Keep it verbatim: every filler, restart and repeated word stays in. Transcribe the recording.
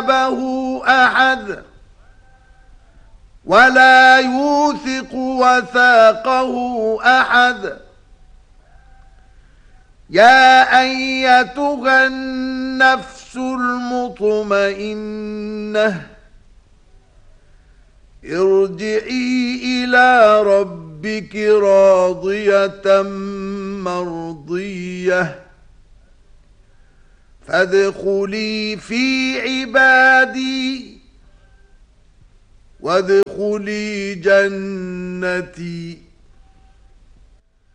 أحد ولا يوثق وثاقه أحد. يا أيتها النفس المطمئنة ارجعي إلى ربك راضية مرضية فادخلي في عبادي وادخلي جنتي.